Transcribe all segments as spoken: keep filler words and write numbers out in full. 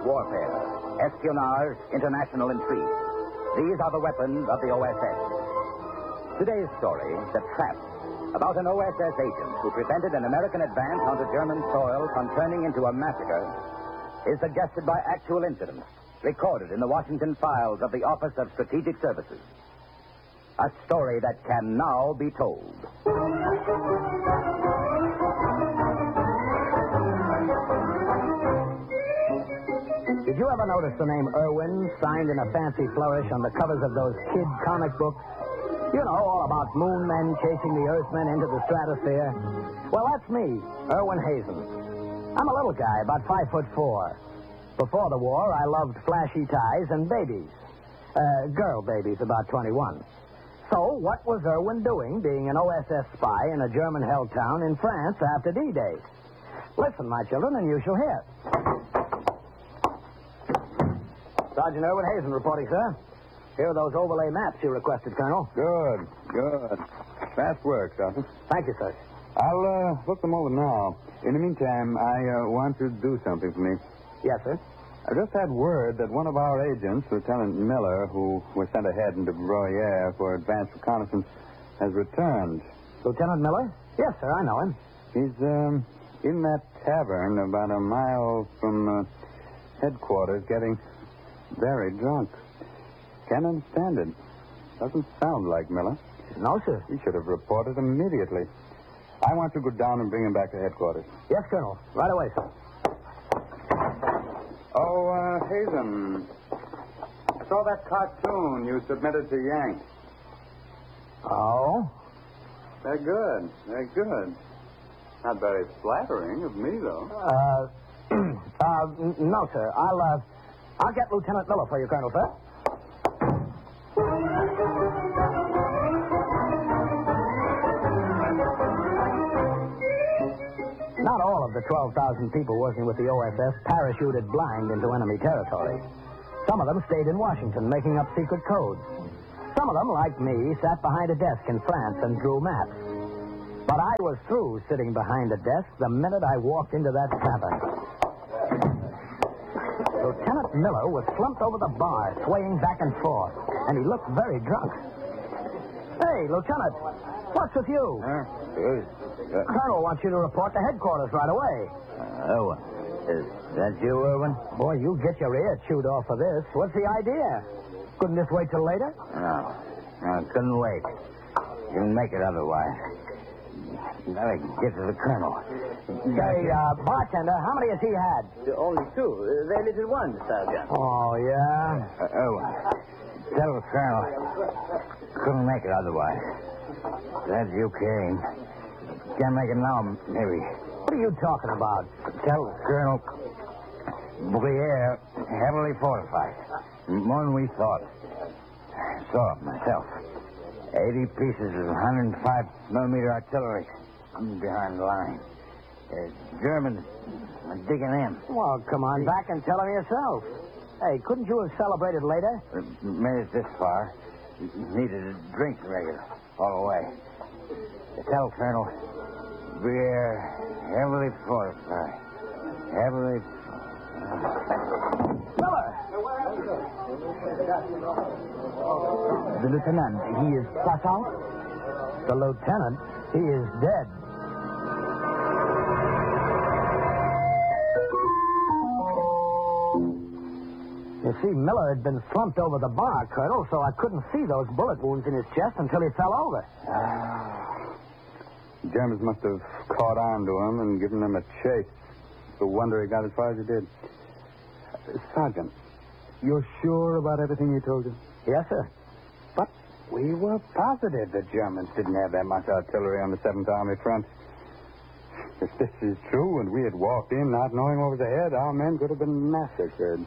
warfare, espionage, international intrigue. These are the weapons of the O S S. Today's story, The Trap, about an O S S agent who prevented an American advance onto German soil from turning into a massacre, is suggested by actual incidents recorded in the Washington files of the Office of Strategic Services. A story that can now be told. Did you ever notice the name Irwin signed in a fancy flourish on the covers of those kid comic books? You know, all about moon men chasing the Earthmen into the stratosphere. Well, that's me, Irwin Hazen. I'm a little guy, about five foot four. Before the war, I loved flashy ties and babies. Uh, girl babies, about twenty-one. So, what was Irwin doing, being an O S S spy in a German-held town in France after D-Day? Listen, my children, and you shall hear. Sergeant Irwin Hazen reporting, sir. Here are those overlay maps you requested, Colonel. Good, good. Fast work, Sergeant. Thank you, sir. I'll uh, look them over now. In the meantime, I uh, want you to do something for me. Yes, sir. I just had word that one of our agents, Lieutenant Miller, who was sent ahead into Bruyere for advance reconnaissance, has returned. Lieutenant Miller? Yes, sir, I know him. He's um, in that tavern about a mile from uh, headquarters, getting very drunk. Can't understand it. Doesn't sound like Miller. No, sir. He should have reported immediately. I want you to go down and bring him back to headquarters. Yes, Colonel. Right away, sir. Oh, uh, Hazen. I saw that cartoon you submitted to Yank. Oh? They're good. They're good. Not very flattering of me, though. Uh, uh, n- no, sir. I'll, uh, I'll get Lieutenant Miller for you, Colonel, sir. Not all of the twelve thousand people working with the O S S parachuted blind into enemy territory. Some of them stayed in Washington making up secret codes. Some of them, like me, sat behind a desk in France and drew maps. But I was through sitting behind a desk the minute I walked into that tavern. Lieutenant Miller was slumped over the bar, swaying back and forth, and he looked very drunk. Hey, Lieutenant, what's with you? Huh? Uh, Colonel wants you to report to headquarters right away. uh, oh, is that you, Irwin? Boy, you get your ear chewed off for this. What's the idea? Couldn't this wait till later? No. No, I couldn't wait. Didn't make it otherwise. Gotta get to the colonel. Say, uh, bartender, how many has he had? Only two. Uh, very little one, Sergeant. Oh, yeah? Uh, Irwin, tell the colonel. Couldn't make it otherwise. Glad you came. Can't make it now, maybe. What are you talking about? Tell the colonel. Bruyere, heavily fortified. More than we thought. Saw it myself. eighty pieces of one hundred five millimeter artillery behind the line. Uh, Germans are digging in. Well, come on back and tell him yourself. Hey, couldn't you have celebrated later? Uh, made it this far. Needed a drink regular all the way. Tell Colonel, we're heavily fortified. Heavily Miller! The lieutenant, he is flat out? The lieutenant, he is dead. You see, Miller had been slumped over the bar, Colonel, so I couldn't see those bullet wounds in his chest until he fell over. The Germans must have caught on to him and given him a chase. No wonder he got as far as he did. Uh, Sergeant, you're sure about everything he told you? Yes, sir. But we were positive the Germans didn't have that much artillery on the seventh Army front. If this is true and we had walked in not knowing what was ahead, our men could have been massacred.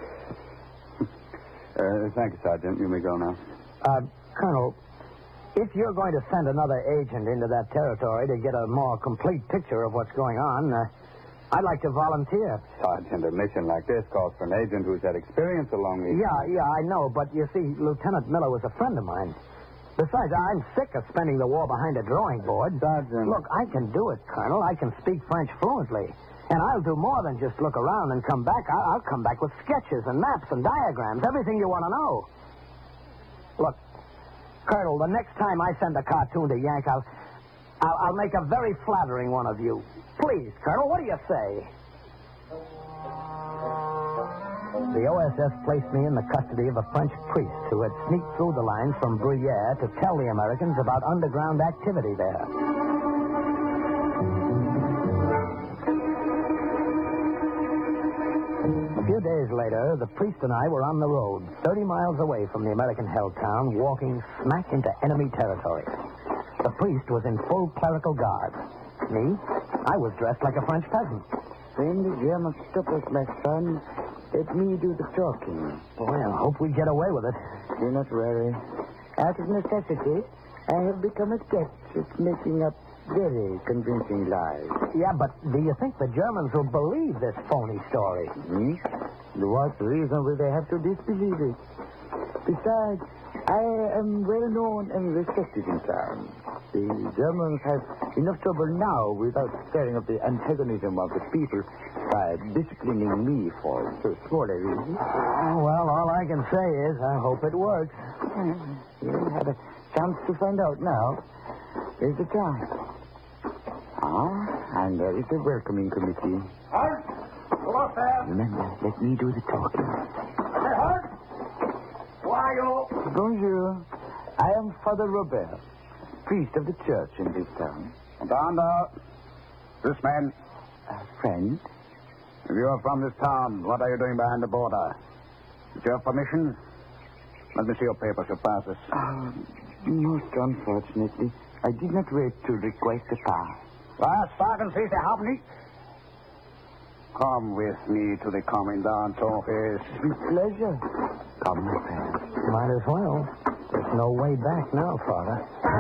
uh, thank you, Sergeant. You may go now. Uh, Colonel, if you're going to send another agent into that territory to get a more complete picture of what's going on, uh, I'd like to volunteer. Sergeant, a mission like this calls for an agent who's had experience along these... Yeah, yeah, I know, but you see, Lieutenant Miller was a friend of mine. Besides, I'm sick of spending the war behind a drawing board. Sergeant... Look, I can do it, Colonel. I can speak French fluently. And I'll do more than just look around and come back. I'll, I'll come back with sketches and maps and diagrams, everything you want to know. Look, Colonel, the next time I send a cartoon to Yank, I'll, I'll, I'll make a very flattering one of you. Please, Colonel, what do you say? The O S S placed me in the custody of a French priest who had sneaked through the lines from Gruyere to tell the Americans about underground activity there. A few days later, the priest and I were on the road, thirty miles away from the American-held town, walking smack into enemy territory. The priest was in full clerical garb. Me, I was dressed like a French peasant. When the Germans stop us, my son, let me do the talking. Boy, I hope we get away with it. Do not worry. Out of necessity, I have become adept at making up very convincing lies. Yeah, but do you think the Germans will believe this phony story? Hmm? What reason will they have to disbelieve it? Besides, I am well known and respected in town. The Germans have enough trouble now without stirring up the antagonism of the people by disciplining me for so small a reason. Oh, well, all I can say is I hope it works. You'll have a chance to find out now. Here's the time. Ah, and there is the welcoming committee. Halt! Go up there! Remember, let me do the talking. Say, halt! Who are you? Bonjour. I am Father Robert, priest of the church in this town. Commander, this man. A friend? If you are from this town, what are you doing behind the border? Did you have permission? Let me see your papers, your passes. Uh, most unfortunately, I did not wait to request a pass. Was sagen Sie, Sie haben nicht? Come with me to the commandant's office. With pleasure. Come, my friend. Might as well. There's no way back now, Father.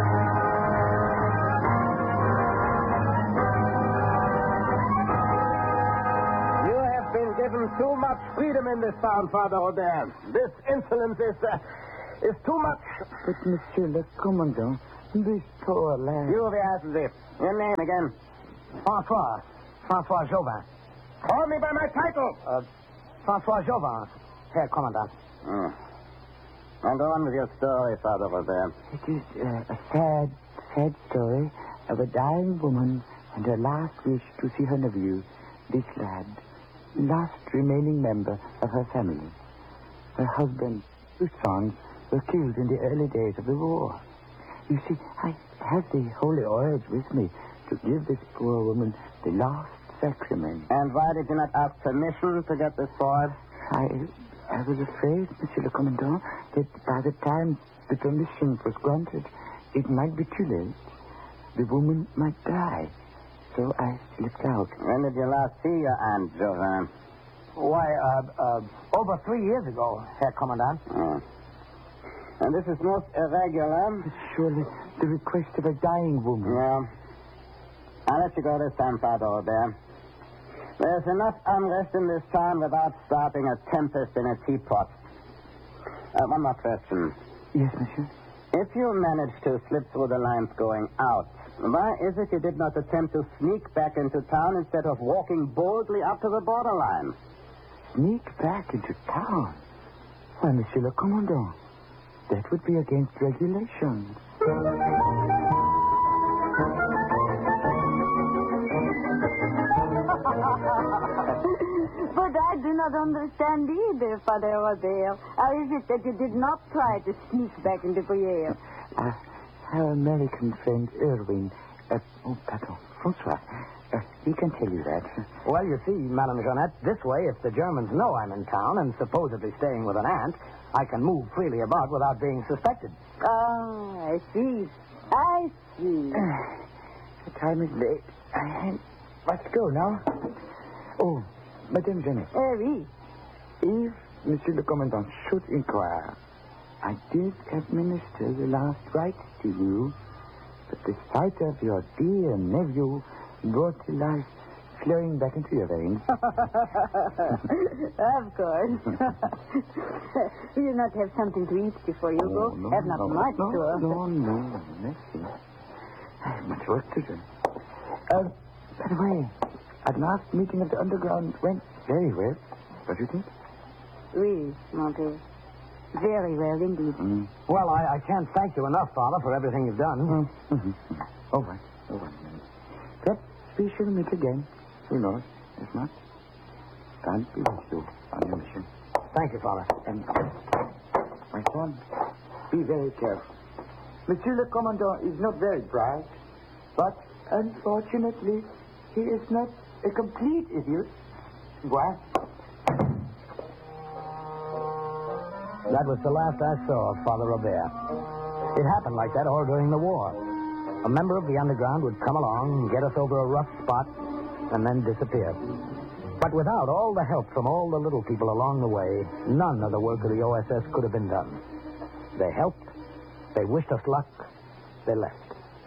You have been given too much freedom in this town, Father Robert. This insolence is, uh, is too much. But, Monsieur le Commandant, this poor lad... You, the athlete. Your name again? Francois. Francois Jobin. Call me by my title. Uh, Francois Jobin, Herr Commandant. Oh. Now go on with your story, Father Robert. It is uh, a sad, sad story of a dying woman and her last wish to see her nephew, this lad, last remaining member of her family. Her husband, two sons, were killed in the early days of the war. You see, I have the holy oils with me to give this poor woman the last sacrament. And why did you not ask permission to get this sword? I, I was afraid, Monsieur le Commandant, that by the time the permission was granted, it might be too late. The woman might die. So I slipped out. When did you last see your Aunt Jovan? Why, uh, uh, over three years ago, Herr Commandant. Oh. And this is most irregular. But surely the request of a dying woman. Yeah. I'll let you go this time, Father Robert. There's enough unrest in this town without starting a tempest in a teapot. Uh, one more question. Yes, monsieur. If you managed to slip through the lines going out, why is it you did not attempt to sneak back into town instead of walking boldly up to the borderline? Sneak back into town? Why, Monsieur le Commandant, that would be against regulations. But I do not understand either, Father Robert. How is it that you did not try to sneak back into Gruyere? Uh, our American friend Irwin, uh, oh, pardon, Francois, uh, he can tell you that. Well, you see, Madame Jeanette, this way, if the Germans know I'm in town and supposedly staying with an aunt, I can move freely about without being suspected. Ah, I see. I see. The time is late. I must go now. Oh, Madame Jeanette. Eh, oui. If Monsieur le Commandant should inquire, I did administer the last rites to you, but the sight of your dear nephew brought the life flowing back into your veins. Of course. Will you not have something to eat before you Oh, go? no, have not no, much no, to... No, no, nothing. I have much work to do. Uh, by the way, At last meeting of the underground went very well. Don't you think? Oui, mon père. Very well indeed. Mm. Well, I, I can't thank you enough, Father, for everything you've done. Mm-hmm. Mm-hmm. All right. All right. Perhaps we shall meet again. Who knows? If not, God be with you on your mission. Thank you, Father. And, my son, be very careful. Monsieur le Commandant is not very bright, but unfortunately, he is not a complete idiot. Why? That was the last I saw of Father Robert. It happened like that all during the war. A member of the underground would come along, get us over a rough spot, and then disappear. But without all the help from all the little people along the way, none of the work of the O S S could have been done. They helped, they wished us luck, they left.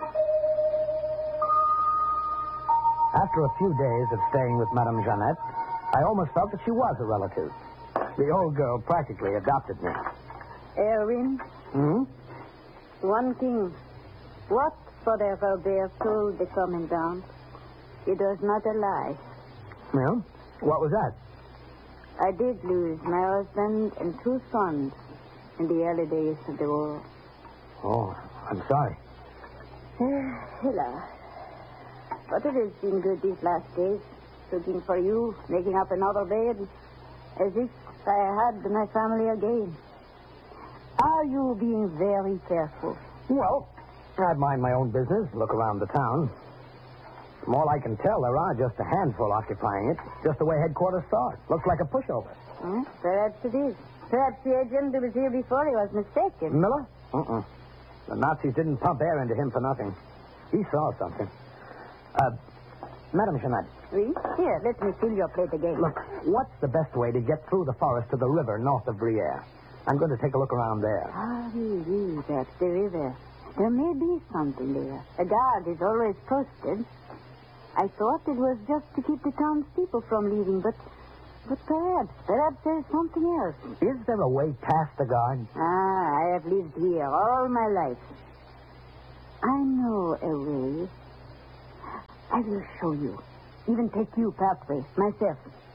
After a few days of staying with Madame Jeannette, I almost felt that she was a relative. The old girl practically adopted me. Erwin, Hmm? one thing. What Father Robert told the Commandant, it was not a lie. Well, what was that? I did lose my husband and two sons in the early days of the war. Oh, I'm sorry. Hilla. But it has been good these last days, looking for you, making up another bed, as if I had my family again. Are you being very careful? Well, I'd mind my own business, look around the town. From all I can tell, there are just a handful occupying it, just the way headquarters saw it. Looks like a pushover. Hmm? Perhaps it is. Perhaps the agent who was here before he was mistaken. Miller? Uh-uh. The Nazis didn't pump air into him for nothing. He saw something. Uh, Madame Jeannette. Oui? Here, let me fill your plate again. Look, what's the best way to get through the forest to the river north of Briere? I'm going to take a look around there. Ah, oui, oui, that's the river. There may be something there. A guard is always posted. I thought it was just to keep the townspeople from leaving, but but perhaps, perhaps there's something else. Is there a way past the guard? Ah, I have lived here all my life. I know a way. I will show you. Even take you pathway, myself.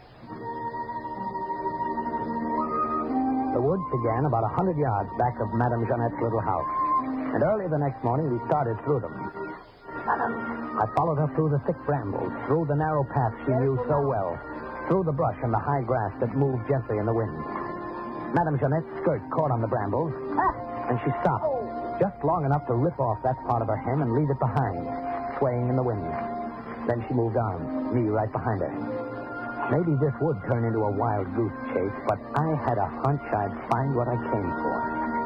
The woods began about a hundred yards back of Madame Jeannette's little house. And early the next morning, we started through them. I followed her through the thick brambles, through the narrow path she knew so well, through the brush and the high grass that moved gently in the wind. Madame Jeannette's skirt caught on the brambles, and she stopped, just long enough to rip off that part of her hem and leave it behind, swaying in the wind. Then she moved on, me right behind her. Maybe this would turn into a wild goose chase, but I had a hunch I'd find what I came for.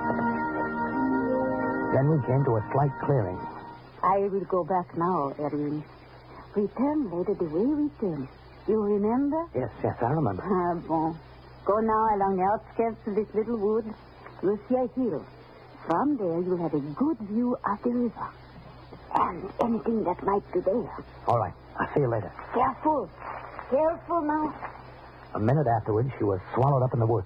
Then we came to a slight clearing. I will go back now, Erwin. Return later the way we came. You remember? Yes, yes, I remember. Ah, bon. Go now along the outskirts of this little wood. You'll see a hill. From there, you'll have a good view of the river. And anything that might be there. All right. I'll see you later. Careful. Careful now. A minute afterwards, she was swallowed up in the woods.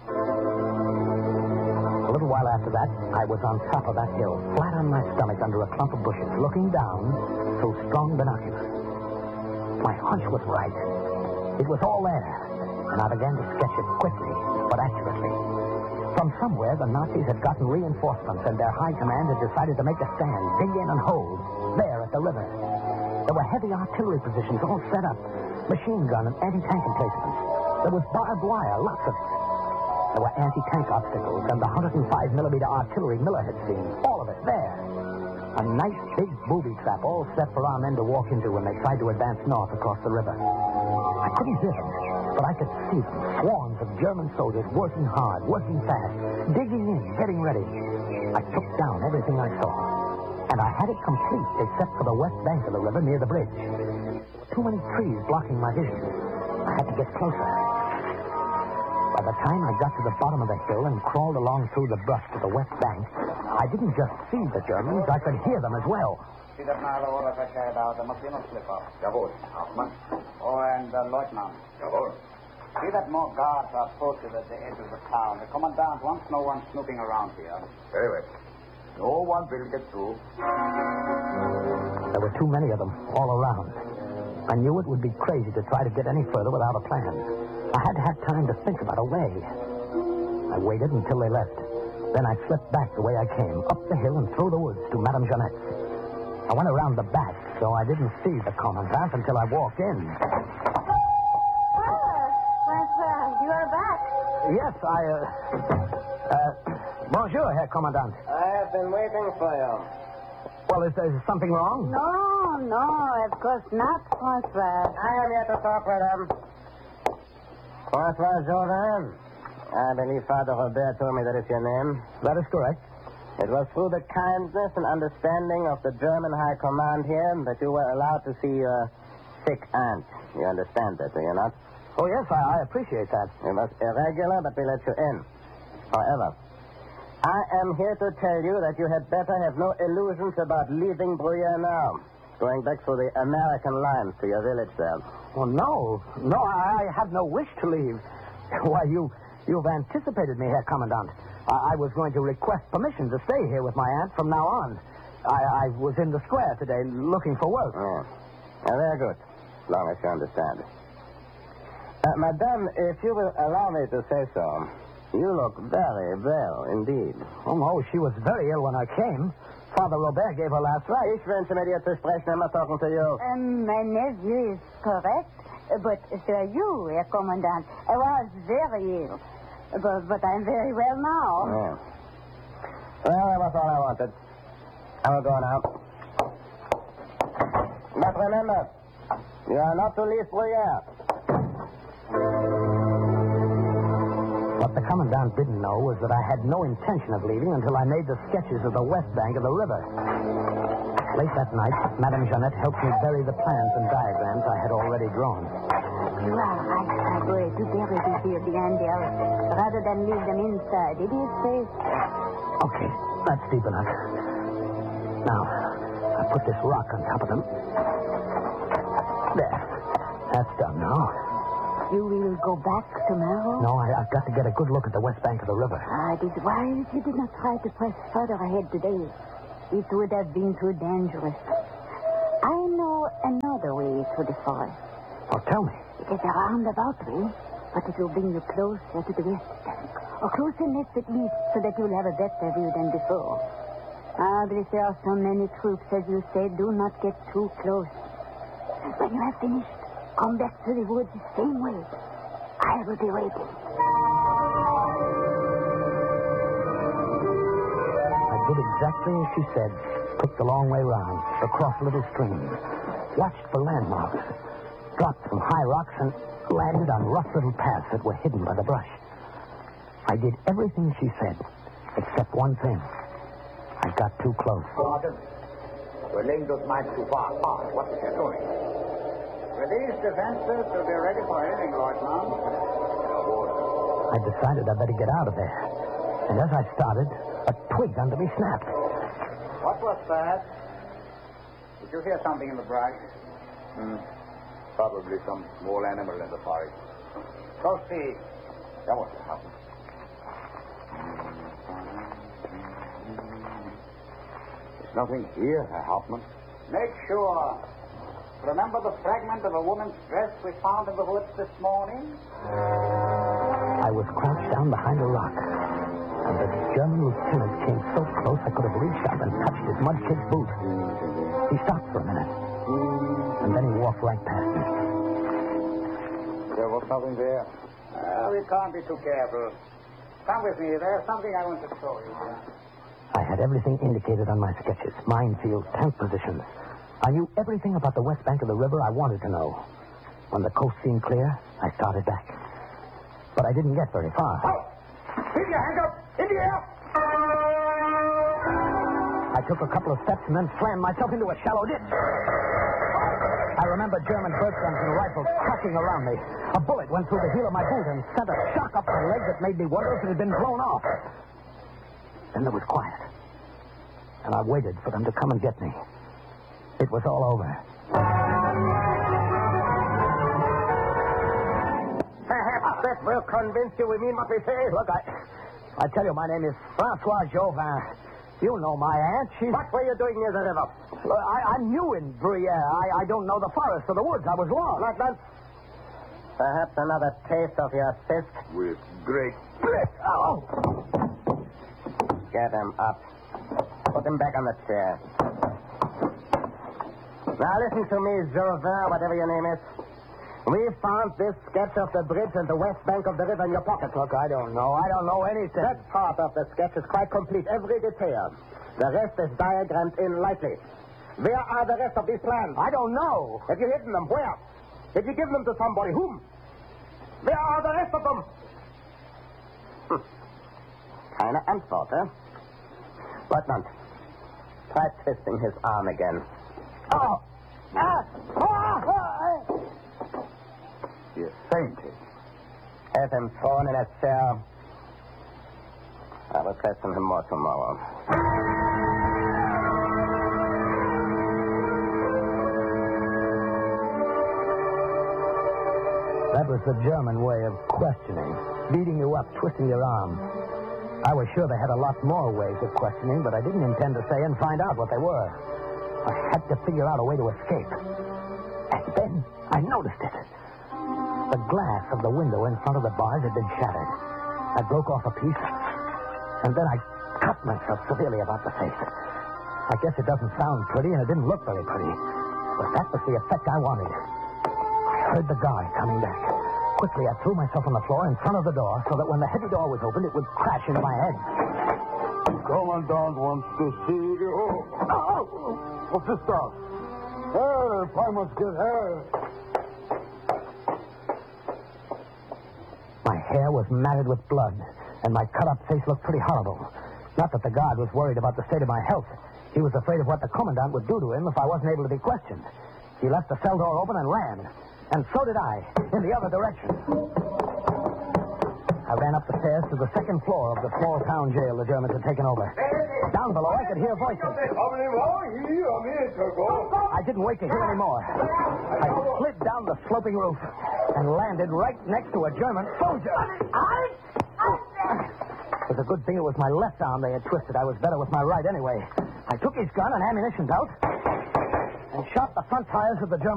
A little while after that, I was on top of that hill, flat on my stomach under a clump of bushes, looking down through strong binoculars. My hunch was right. It was all there, and I began to sketch it quickly, but accurately. From somewhere, the Nazis had gotten reinforcements, and their high command had decided to make a stand, dig in and hold, there at the river. There were heavy artillery positions all set up, machine gun and anti-tank emplacements. There was barbed wire, lots of it. There were anti-tank obstacles and the one hundred five millimeter artillery Miller had seen. All of it there. A nice big booby trap all set for our men to walk into when they tried to advance north across the river. I couldn't hear them, but I could see them. Swarms of German soldiers working hard, working fast, digging in, getting ready. I took down everything I saw. And I had it complete except for the west bank of the river near the bridge. Too many trees blocking my vision. I had to get closer. By the time I got to the bottom of the hill and crawled along through the brush to the west bank, I didn't just see the Germans, I could hear them as well. See that now the orders are carried out. There must be no slip-up. Jawohl. Hauptmann. Oh, and uh, Lieutenant. Jawohl. See that more guards are posted at the edge of the town. The commandant wants no one snooping around here. Very well. No one will get through. There were too many of them all around. I knew it would be crazy to try to get any further without a plan. I had to have time to think about a way. I waited until they left. Then I slipped back the way I came, up the hill and through the woods to Madame Jeannette's. I went around the back, so I didn't see the commandant until I walked in. You are back. Yes, I, uh... uh bonjour, Herr Commandant. I have been waiting for you. Well, is there something wrong? No, no, of course not, Francois. I am here to talk with him. Francois Jouvin. I believe Father Robert told me that is your name. That is correct. It was through the kindness and understanding of the German High Command here that you were allowed to see your sick aunt. You understand that, do you not? Oh, yes, I, I appreciate that. It was irregular, but we let you in. However, I am here to tell you that you had better have no illusions about leaving Bruyere now. Going back through the American lines to your village there. Oh, no. No, I, I have no wish to leave. Why, you, you've anticipated me, Herr Commandant. I, I was going to request permission to stay here with my aunt from now on. I, I was in the square today looking for work. Yeah. Now, very good, as long as you understand. Uh, Madame, if you will allow me to say so, you look very well indeed. Oh, no, she was very ill when I came. Father Robert gave her last right. Ich wünsche mir dir zu sprechen. I'm not talking to you. Um, my nephew is correct, but sir, you, Herr Commandant, I was very ill. But, but I'm very well now. Yeah. Well, that was all I wanted. I will go now. But remember, you are not to leave Bruyere. What the Commandant didn't know was that I had no intention of leaving until I made the sketches of the west bank of the river. Late that night, Madame Jeannette helped me bury the plans and diagrams I had already drawn. You are right, my boy, to bury these here behind the house, rather than leave them inside. It is safe. Okay, that's deep enough. Now, I put this rock on top of them. There. That's done now. You will go back tomorrow? No, I, I've got to get a good look at the west bank of the river. Ah, it is wise you did not try to press further ahead today. It would have been too dangerous. I know another way through the forest. Oh, tell me. It is a roundabout way, but it will bring you closer to the west bank. Or close enough at least so that you'll have a better view than before. Ah, but if there are so many troops, as you say, do not get too close. When you have finished, come back to the woods the same way. I will be waiting. I did exactly as she said. Took the long way round, across little streams. Watched for landmarks. Dropped from high rocks and landed on rough little paths that were hidden by the brush. I did everything she said, except one thing. I got too close. Sergeant, we're laying those mines too far apart. What is he doing? With these defenses, we'll be ready for anything, Lieutenant. I decided I'd better get out of there. And as I started, a twig under me snapped. What was that? Did you hear something in the brush? Hmm. Probably some small animal in the forest. Go see. That was what happened. There's nothing here, Herr Hauptmann. Make sure. Remember the fragment of a woman's dress we found in the woods this morning? I was crouched down behind a rock, and the German lieutenant came so close I could have reached up and touched his mud-kicked boot. He stopped for a minute, and then he walked right past me. There was something there. Uh, we can't be too careful. Come with me. There's something I want to show you. I had everything indicated on my sketches. Minefields, tent positions. I knew everything about the west bank of the river I wanted to know. When the coast seemed clear, I started back. But I didn't get very far. Oh! Keep your hands up! In the air! I took a couple of steps and then slammed myself into a shallow ditch. I remember German bird guns and rifles cracking around me. A bullet went through the heel of my boot and sent a shock up my leg that made me wonder if it had been blown off. Then there was quiet. And I waited for them to come and get me. It was all over. Perhaps that will convince you we mean what we say. Look, I, I tell you, my name is Francois Jouvin. You know my aunt. She's... What were you doing near the river? Uh, I, I'm new in Bruyere. I, I don't know the forest or the woods. I was lost. Lieutenant, perhaps another taste of your fist? With great... Oh! Get him up. Put him back on the chair. Now listen to me, Jouvin, whatever your name is. We found this sketch of the bridge and the west bank of the river in your pocket. Look, I don't know. I don't know anything. That part of the sketch is quite complete, every detail. The rest is diagrammed in lightly. Where are the rest of these plans? I don't know. Have you hidden them? Where? Did you give them to somebody? Whom? Where are the rest of them? Hm. Keine Antwort, eh? Lieutenant, try twisting his arm again. Oh! Ah! Ah! Ah! You fainted. Have him thrown in a chair. I will question him more tomorrow. That was the German way of questioning. Beating you up, twisting your arm. I was sure they had a lot more ways of questioning, but I didn't intend to say and find out what they were. I had to figure out a way to escape. And then I noticed it. The glass of the window in front of the bars had been shattered. I broke off a piece, and then I cut myself severely about the face. I guess it doesn't sound pretty, and it didn't look very pretty. But that was the effect I wanted. I heard the guard coming back. Quickly, I threw myself on the floor in front of the door so that when the heavy door was opened, it would crash into my head. Commandant wants to see you. Oh! Oh! What's this stuff? Help! I must get help. My hair was matted with blood, and my cut-up face looked pretty horrible. Not that the guard was worried about the state of my health. He was afraid of what the commandant would do to him if I wasn't able to be questioned. He left the cell door open and ran. And so did I, in the other direction. I ran up the stairs to the second floor of the small town jail the Germans had taken over. Down below, I could hear voices. I didn't wait to hear any more. I slid down the sloping roof and landed right next to a German soldier. It was a good thing it was my left arm they had twisted. I was better with my right anyway. I took his gun and ammunition belt and shot the front tires of the German